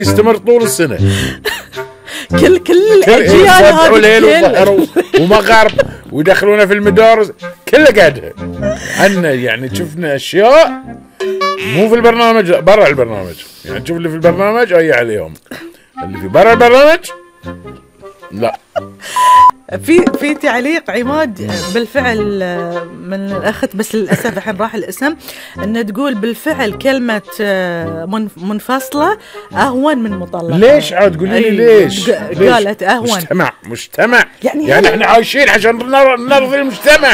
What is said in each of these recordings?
يستمر طول السنه. كل الاجيال هذه ليل وظهر ومغرب ويدخلونا في المدارس كله قاعدها. عنا يعني شفنا اشياء مو في البرنامج، برا البرنامج. يعني تشوف اللي في البرنامج اي عليهم، اللي في برا البرنامج لا. في تعليق عماد بالفعل من الاخت، بس للاسف الحين راح الاسم، انه تقول بالفعل كلمه منفصله اهون من مطلقه. ليش عاد قولي لي ليش؟ قالت اهون. مجتمع يعني احنا عايشين عشان نرضي المجتمع،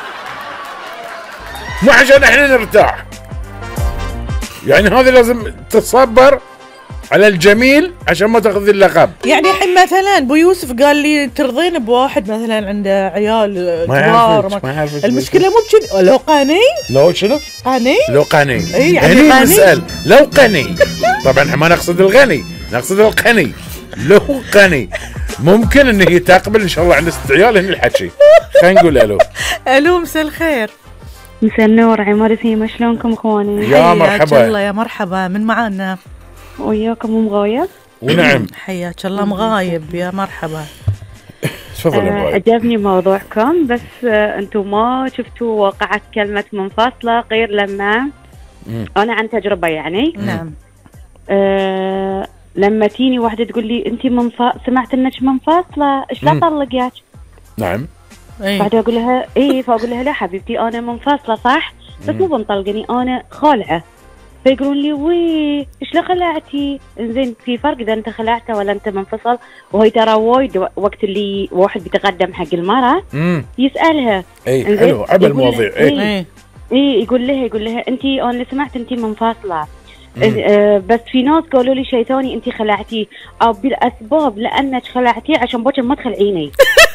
مو عشان احنا نرتاح. يعني هذه لازم تصبر على الجميل عشان ما تاخذ اللقب. يعني الحين مثلا ابو يوسف قال لي ترضين بواحد مثلا عنده عيال كبار، ما عرفت المشكله مو بكذي. لو قاني، لو شنو؟ قاني، لو قاني يعني قاني نسأل لو قاني. طبعا ما نقصد الغني، نقصد القني. لو قاني ممكن ان هي تقبل ان شاء الله عند 6 عيال. هني الحكي. خلينا نقول الو. الو، مساء الخير. مساء النور. عماد فيما، شلونكم اخواني؟ يا مرحبا. الله يا مرحبا. من معانا؟ وياكم مغايب. ونعم. حياك الله مغايب، يا مرحبا. تفضل مغايب. عجبني موضوعكم، بس انتم ما شفتوا واقعة كلمة منفصلة غير لما انا عن تجربة يعني. نعم. لما تيني واحدة تقول لي انت سمعت انك منفصلة، ايش لا طلقك؟ نعم. بعد اقول لها فاقول لها لا حبيبتي انا منفصلة صح، بس مو بنطلقني، انا خالعة. فيقولون لي وي ايش لا خلعتي؟ انزين في فرق اذا انت خلعته ولا انت منفصل. وهي ترى وايد وقت اللي واحد بيتقدم حق المرأة يسألها. حلو عبى المواضيع. يقول لها انت انا سمعت انت منفصلة. بس في ناس قالوا لي شيء ثاني، انت خلعتي او بالاسباب لانك خلعتي عشان بوجه ما تخلعيني.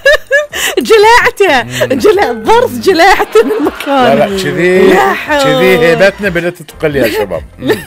جلعته ضرس، جلعته من مكان. لا كذي هيبتنا بدأت تقل يا شباب.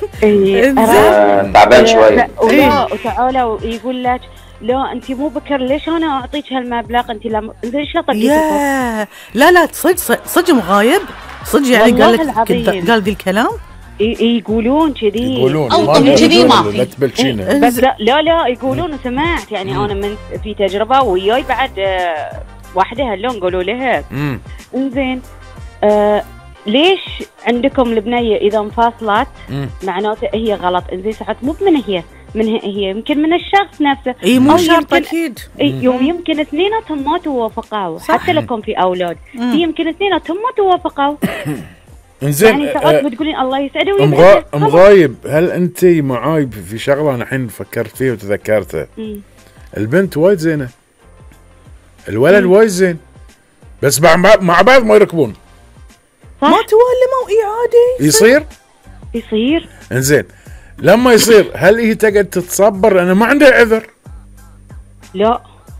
تعبان شوي. وتعالى يقول لك لا انت مو بكر، ليش انا اعطيك هالمبلغ؟ انت ليش لا طقيتي؟ لا صدق مغايب صدق. يعني قال ذي الكلام. يقولون كذي، يقولون كذي ما في. لا تبلشينا. بس لا يقولون. وسمعت يعني انا من في تجربه وياي بعد واحده هاللون قالوا لها انزين ليش عندكم البنيه اذا انفصلت معناته هي غلط؟ انزين ساعات مو منها هي يمكن من الشخص نفسه. مو شرط اكيد. يمكن اثنيناتهم ما توافقوا، حتى لكم في اولاد يمكن اثنيناتهم ما توافقوا. انزين يعني ساعات بتقولين الله يسعده مغايب. هل انت معاي في شغله انا الحين فكرت فيها وتذكرتها؟ البنت وايد زينه، الولد وايد زين، بس مع بعض ما يركبون. ما تولموا عادي يصير. انزين لما يصير هل هي تقعد تتصبر؟ انا ما عندها عذر. لا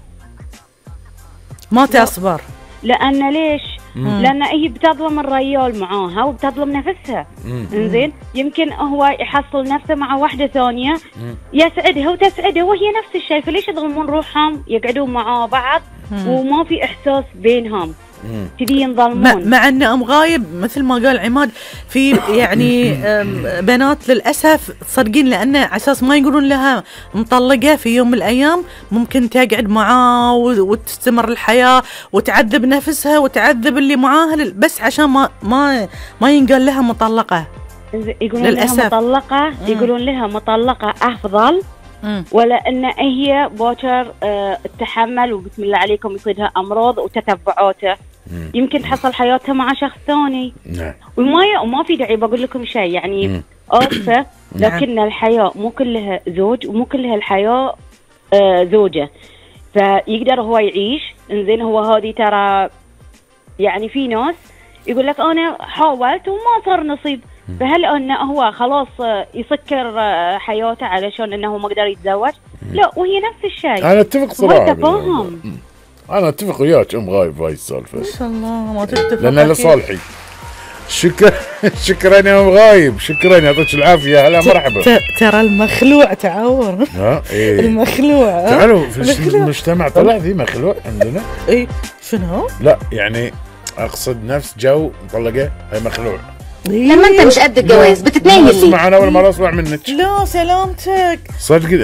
ما تصبر. لأن ليش؟ لأن هي بتظلم الرجال معاها وبتظلم نفسها. انزين يمكن هو يحصل نفسه مع واحدة ثانية يسعدها وتسعده وهي نفس الشيء، فليش يظلمون روحهم يقعدون مع بعض وما في إحساس بينهم؟ كذي ينظلمون. مع ان غايب مثل ما قال عماد في يعني بنات للاسف تصدقين، لانه على اساس ما يقولون لها مطلقه في يوم من الايام ممكن تقعد معاه وتستمر الحياه وتعذب نفسها وتعذب اللي معاها بس عشان ما ينقال لها مطلقه. يقولون للأسف. لها مطلقه يقولون لها مطلقه افضل، ولا ان هي بوتر تتحمل وبسم الله عليكم يصيدها امراض وتتبعاته، يمكن تحصل حياتها مع شخص ثاني. وما في داعي بقول لكم شيء يعني اسفه، لكن الحياه مو كلها زوج ومو كلها الحياه زوجه، فيقدر هو يعيش. انزين هو هذه ترى يعني في ناس يقول لك انا حاولت وما صار نصيب، فهل انه هو خلاص يسكر حياته علشان انه ما قدر يتزوج؟ لا، وهي نفس الشيء. انا اتفق صراحه. تفاهم. انا اتفق وياك غايب في هاي السالفه. ما شاء الله ما تتفق. لان لصالحي. شكرا يا غايب، شكرا يعطيك العافيه. هلا مرحبا. ترى المخلوع تعور. إيه. المخلوع تعالوا في المجتمع طلع في مخلوع عندنا. شنو؟ لا يعني اقصد نفس جو مطلقه هاي مخلوع. لما انت مش قد الجواز بتتنيل ليه؟ انا اول مره اسمع منك. لا سلامتك صدق